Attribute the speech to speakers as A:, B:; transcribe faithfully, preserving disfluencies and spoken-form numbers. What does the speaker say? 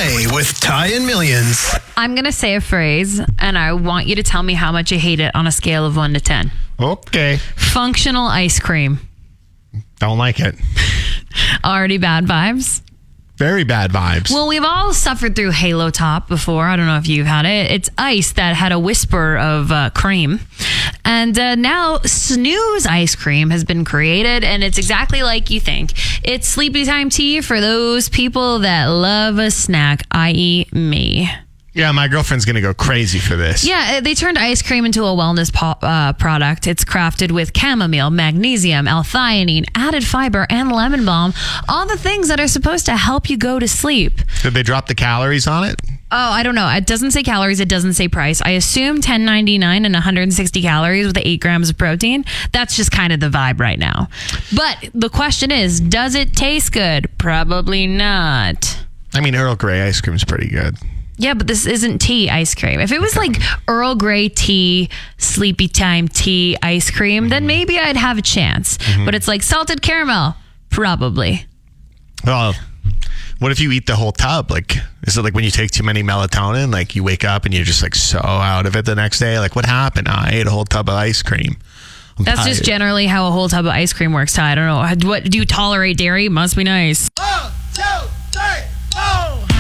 A: Play with Ty and Millions.
B: I'm going to say a phrase, and I want you to tell me how much you hate it on a scale of one to ten.
C: Okay.
B: Functional ice cream.
C: Don't like it.
B: Already bad vibes?
C: Very bad vibes.
B: Well, we've all suffered through Halo Top before. I don't know if you've had it. It's ice that had a whisper of uh, cream. And uh, now Snooze ice cream has been created, and it's exactly like you think. It's sleepy time tea for those people that love a snack, that is me.
C: Yeah, my girlfriend's going to go crazy for this.
B: Yeah, they turned ice cream into a wellness po- uh, product. It's crafted with chamomile, magnesium, L-theanine, added fiber, and lemon balm. All the things that are supposed to help you go to sleep.
C: Did they drop the calories on it?
B: Oh, I don't know. It doesn't say calories. It doesn't say price. I assume ten ninety-nine and one hundred sixty calories with eight grams of protein. That's just kind of the vibe right now. But the question is, does it taste good? Probably not.
C: I mean, Earl Grey ice cream is pretty good.
B: Yeah, but this isn't tea ice cream. If it was like Earl Grey tea, sleepy time tea ice cream, mm-hmm. then maybe I'd have a chance. Mm-hmm. But it's like salted caramel. Probably.
C: Well, what if you eat the whole tub? Like, is it like when you take too many melatonin, like you wake up and you're just like so out of it the next day? Like, what happened? I ate a whole tub of ice cream. I'm
B: That's
C: tired.
B: just generally how a whole tub of ice cream works, Ty. I don't know. What, do you tolerate dairy? Must be nice.